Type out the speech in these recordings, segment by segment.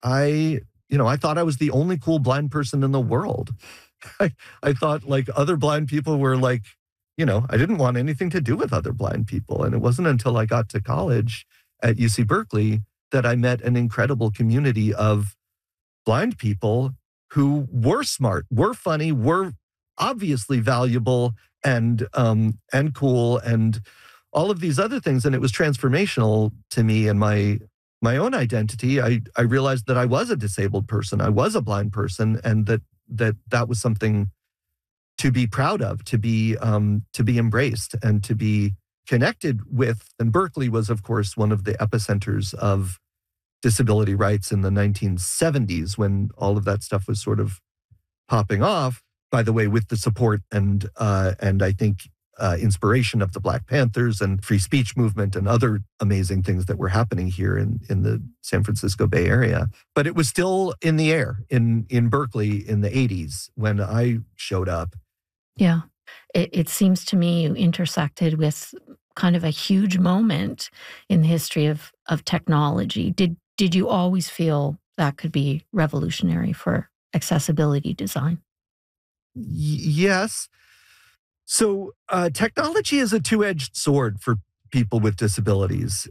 I thought I was the only cool blind person in the world. I thought like other blind people were like, I didn't want anything to do with other blind people. And it wasn't until I got to college at UC Berkeley that I met an incredible community of blind people who were smart, were funny, were obviously valuable and cool and all of these other things. And it was transformational to me and my own identity. I realized that I was a disabled person. I was a blind person, and that was something to be proud of, to be embraced and to be connected with. And Berkeley was, of course, one of the epicenters of disability rights in the 1970s when all of that stuff was sort of popping off, by the way, with the support and I think inspiration of the Black Panthers and free speech movement and other amazing things that were happening here in the San Francisco Bay Area. But it was still in the air in Berkeley in the 80s when I showed up. Yeah. It seems to me you intersected with kind of a huge moment in the history of technology. Did you always feel that could be revolutionary for accessibility design? Yes. So technology is a two-edged sword for people with disabilities.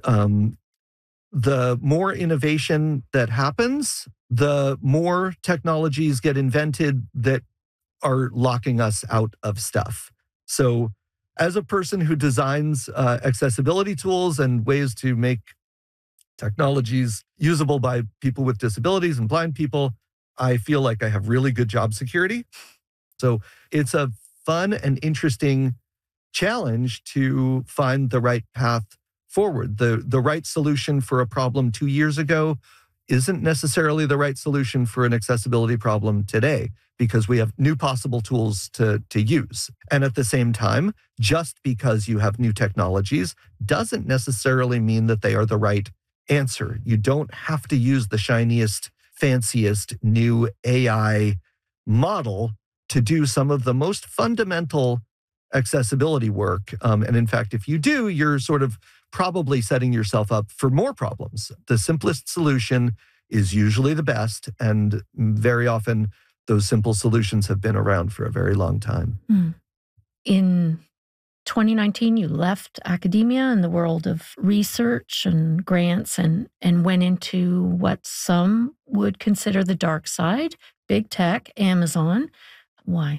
The more innovation that happens, the more technologies get invented that are locking us out of stuff. So as a person who designs accessibility tools and ways to make technologies usable by people with disabilities and blind people, I feel like I have really good job security. So it's a fun and interesting challenge to find the right path forward. The right solution for a problem 2 years ago isn't necessarily the right solution for an accessibility problem today, because we have new possible tools to use. And at the same time, just because you have new technologies doesn't necessarily mean that they are the right answer. You don't have to use the shiniest, fanciest new AI model to do some of the most fundamental accessibility work. And in fact, if you do, you're sort of probably setting yourself up for more problems. The simplest solution is usually the best, and very often those simple solutions have been around for a very long time. In 2019, you left academia and the world of research and grants and went into what some would consider the dark side, big tech, Amazon. Why?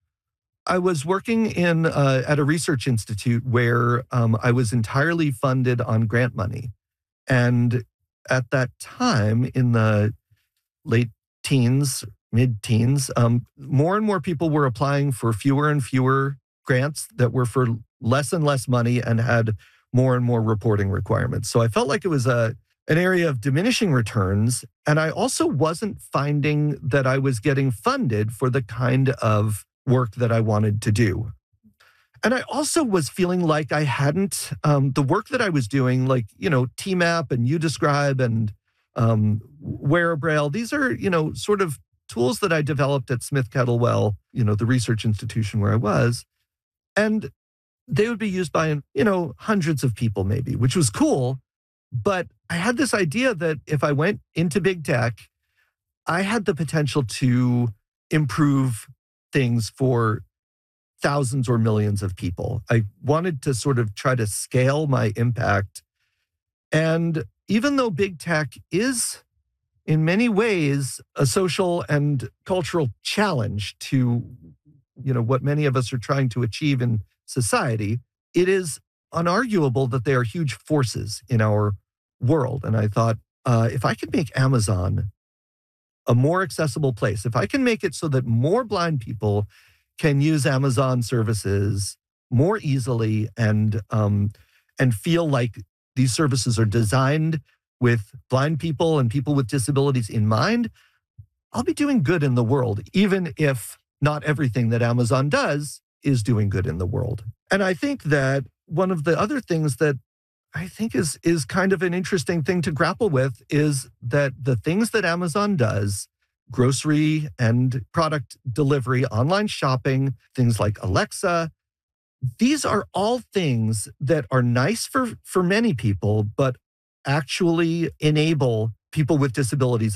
I was working at a research institute where I was entirely funded on grant money. And at that time, in the late teens, mid-teens, more and more people were applying for fewer and fewer grants that were for less and less money and had more and more reporting requirements. So I felt like it was an area of diminishing returns. And I also wasn't finding that I was getting funded for the kind of work that I wanted to do. And I also was feeling like I hadn't, the work that I was doing, like, TMAP and UDescribe and Wearabraille, these are, sort of tools that I developed at Smith Kettlewell, the research institution where I was. And they would be used by, hundreds of people maybe, which was cool. But I had this idea that if I went into big tech, I had the potential to improve things for thousands or millions of people. I wanted to sort of try to scale my impact. And even though big tech is in many ways a social and cultural challenge to, what many of us are trying to achieve in society, it is unarguable that they are huge forces in our world. And I thought, if I could make Amazon a more accessible place, if I can make it so that more blind people can use Amazon services more easily and feel like these services are designed with blind people and people with disabilities in mind, I'll be doing good in the world, even if not everything that Amazon does is doing good in the world. And I think that one of the other things that I think is kind of an interesting thing to grapple with is that the things that Amazon does, grocery and product delivery, online shopping, things like Alexa, these are all things that are nice for many people, but actually enable people with disabilities